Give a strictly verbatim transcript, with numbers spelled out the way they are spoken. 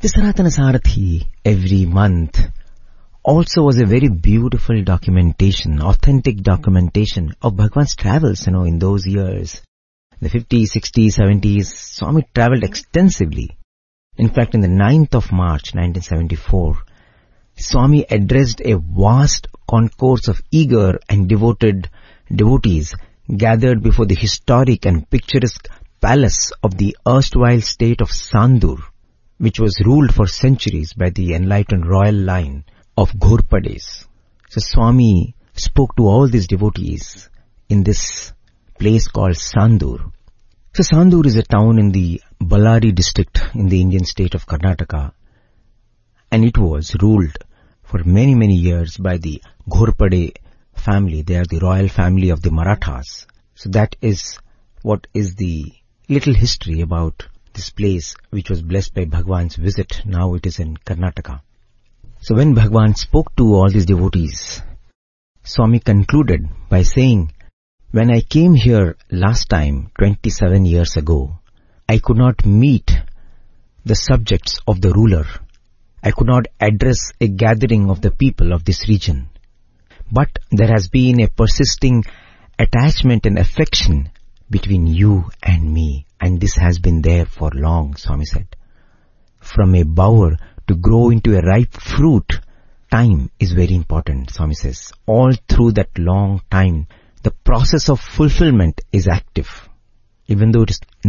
The Sanatana Sarathi every month also was a very beautiful documentation, authentic documentation of Bhagwan's travels, you know, in those years. In the fifties, sixties, seventies, Swami traveled extensively. In fact, in the ninth of March nineteen seventy-four, Swami addressed a vast concourse of eager and devoted devotees gathered before the historic and picturesque palace of the erstwhile state of Sandur, which was ruled for centuries by the enlightened royal line of Ghorpades. So Swami spoke to all these devotees in this place called Sandur. So Sandur is a town in the Ballari district in the Indian state of Karnataka, and it was ruled for many, many years by the Ghorpade family. They are the royal family of the Marathas. So that is what is the little history about this place which was blessed by Bhagwan's visit. Now it is in Karnataka. So when Bhagwan spoke to all these devotees, Swami concluded by saying, when I came here last time, twenty-seven years ago, I could not meet the subjects of the ruler. I could not address a gathering of the people of this region. But there has been a persisting attachment and affection between you and me, and this has been there for long, Swami said. From a bower to grow into a ripe fruit, time is very important, Swami says. All through that long time, the process of fulfillment is active, even though it is